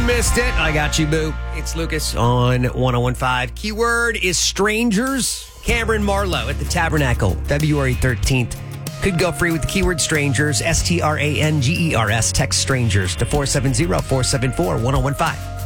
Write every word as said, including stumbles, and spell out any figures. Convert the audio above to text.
missed it, I got you, boo. It's Lucas on one oh one five. Keyword is strangers. Cameron Marlowe at the Tabernacle, February thirteenth. Could go free with the keyword strangers, S T R A N G E R S. Text strangers to four seven zero, four seven four, one oh one five.